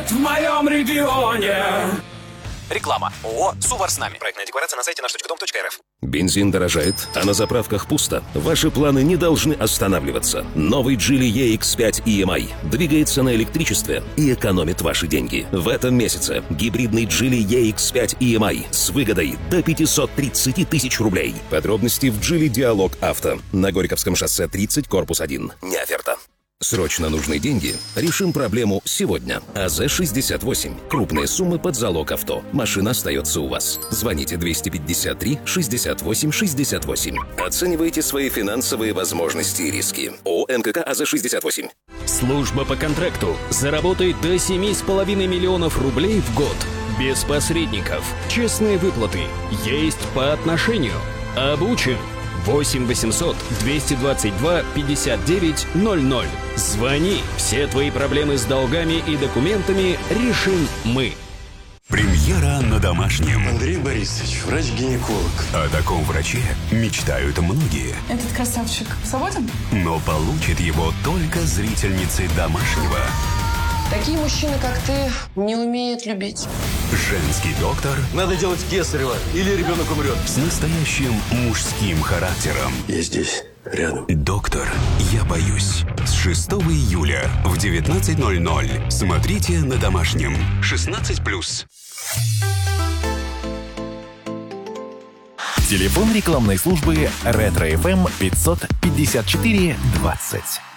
в моем регионе. Реклама. ООО «Сувар с нами». Проектная декларация на сайте наш.дом.рф. Бензин дорожает, а на заправках пусто. Ваши планы не должны останавливаться. Новый Geely EX5 EMI двигается на электричестве и экономит ваши деньги. В этом месяце гибридный Geely EX5 EMI с выгодой до 530 тысяч рублей. Подробности в Geely Диалог Авто. На Горьковском шоссе 30, корпус 1. Не оферта. Срочно нужны деньги? Решим проблему сегодня. АЗ-68. Крупные суммы под залог авто. Машина остается у вас. Звоните 253-68-68. Оценивайте свои финансовые возможности и риски. ООО НКК АЗ-68. Служба по контракту. Заработай до 7,5 миллионов рублей в год. Без посредников. Честные выплаты. Есть по отношению. Обучен. 8 800 222 59 00. Звони. Все твои проблемы с долгами и документами решим мы. Премьера на домашнем. Андрей Борисович, врач-гинеколог. О таком враче мечтают многие. Этот красавчик свободен? Но получит его только зрительницы домашнего. Такие мужчины, как ты, не умеют любить. Женский доктор. Надо делать кесарево, или ребенок умрет. С настоящим мужским характером. Я здесь, рядом. Доктор, я боюсь. С 6 июля в 19:00. Смотрите на домашнем. 16+. Телефон рекламной службы «Ретро-ФМ» 554 20.